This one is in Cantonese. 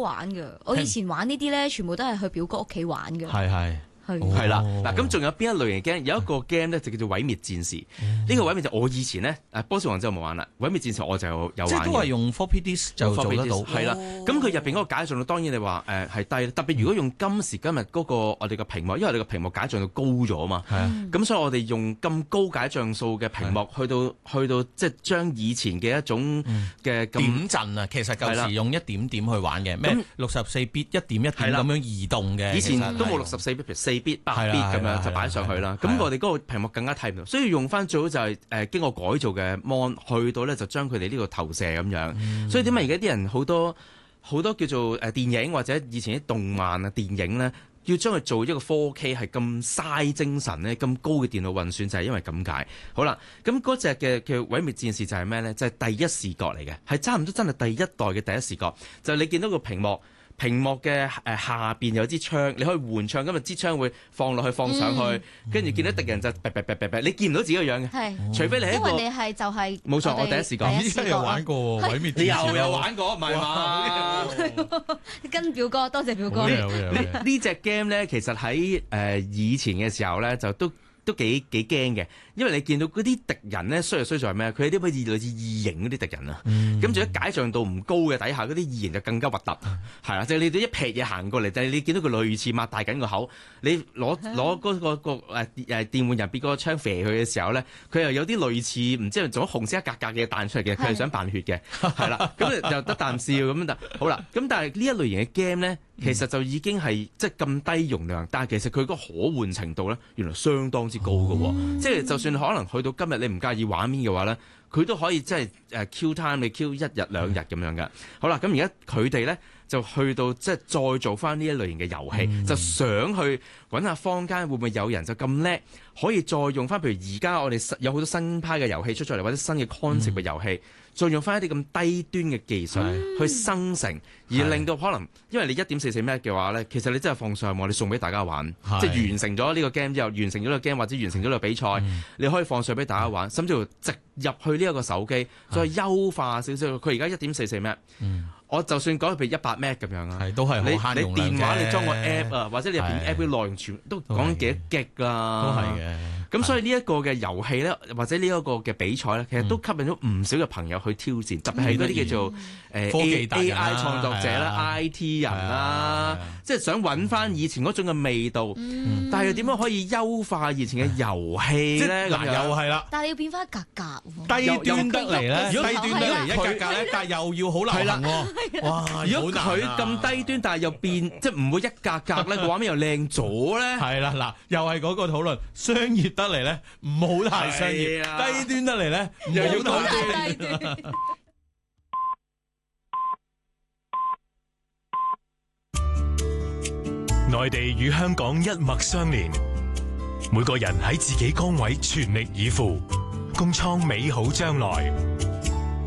玩㗎。我以前玩呢啲咧，全部都係去表哥屋企玩㗎。 係啦，嗱咁仲有邊一類型 game？有一個 game 咧就叫做毀滅戰士。呢個毀滅就我以前咧波斯王就冇玩啦，毀滅戰士我就有玩嘅。 即係都係用 floppy disk 就做得到。 係啦，咁佢入邊嗰個解像度當然你話係低，特別如果用今時今日嗰個我哋嘅屏幕，因為我哋嘅屏幕解像度高咗啊嘛。咁所以我哋用咁高解像素嘅屏幕去到即係將以前嘅一種嘅點陣啊，其實舊時用一點點去玩嘅，咩64 bit 一點一點咁樣移動嘅。 以前都冇64 bit，譬如4 bit、8 bit 咁樣就擺上去啦。咁我哋嗰個屏幕更加睇唔到，所以用翻最好就係經過改造嘅 mon 去到咧就將佢哋呢個投射咁樣。所以點解而家啲人好多叫做電影或者以前啲動漫啊電影咧，要將佢做一個 4K 係咁嘥精神咧，咁高嘅電腦運算就係因為咁解。好啦，咁嗰隻嘅毀滅戰士就係咩咧？就係第一視覺嚟嘅，係差唔多真係第一代嘅第一視覺。就係你見到個屏幕嘅下邊有支槍，你可以換槍，咁啊支槍會放落去放上去，跟住見到敵人就你見唔到自己個樣嘅，除非你係一個。因為你係就係冇錯，我第一視覺。 依家有玩過毀滅戰士， 你又有玩過，唔係嘛？ 跟表哥，多謝表哥。 呢隻 game 咧，其實喺以前嘅時候咧，就都幾驚嘅，因為你見到嗰啲敵人咧，衰在咩？佢係啲好似類似異形嗰啲敵人啊。咁仲有解像度唔高嘅底下，嗰啲異形就更加核突。係啦，即係你哋一劈嘢行過嚟，就係你見到佢類似擘大緊個口，你攞嗰個電玩人別嗰個槍射佢嘅時候咧，佢又有啲類似唔知係做咗紅色一格格嘅彈出嚟嘅，佢係想扮血嘅，係啦，咁又得啖笑咁樣。好啦，咁但係呢一類型嘅 game 咧，其實就已經係即係咁低容量，但係其實佢個可玩程度咧，原來相當之高嘅喎。即係就算可能去到今日你唔介意畫面嘅話咧，佢都可以即係Q time 你 Q 一日兩日咁樣嘅。好啦，咁而家佢哋咧就去到即係再做翻呢一類型嘅遊戲，就想去揾下坊間會唔會有人就咁叻，可以再用翻譬如而家我哋有好多新派嘅遊戲出嚟，或者新嘅 concept 嘅遊戲，再用翻一啲咁低端嘅技術去生成，而令到可能因為你1.44 M 嘅話咧，其實你真係放上網，你送俾大家玩，即係完成咗呢個 game 之後，完成咗呢個 game 或者完成咗呢個比賽，你可以放上俾大家玩，甚至乎直入去呢一個手機，再優化少少。佢而家1.44 M。我就算講譬如100 M 咁樣啊， 都係好慳容量嘅。 你電話你裝個 app 啊，或者你入邊 app 嘅內容全都講緊幾多 G 啦， 都係嘅。 咁所以呢一個嘅遊戲咧，或者呢一個嘅比賽咧，其實都吸引咗唔少嘅朋友去挑戰，特別係嗰啲叫做科技達人 AI 創作者啦、IT 人啦，即係想揾翻以前嗰種嘅味道，但係又點樣可以優化以前嘅遊戲咧？ 嗱，又係啦， 但係你要變翻格格低端得嚟咧，低端得嚟一格格咧，但係又要好流行喎。哇！ 如果佢咁低端，但係又變即係唔會一格格咧，個畫面又靚咗咧。 係啦，嗱，又係嗰個討論，商業得嚟咧唔好太商業，低端得嚟咧又要太低端。 內地與香港一脈相連，每個人喺自己崗位全力以赴，共創美好將來。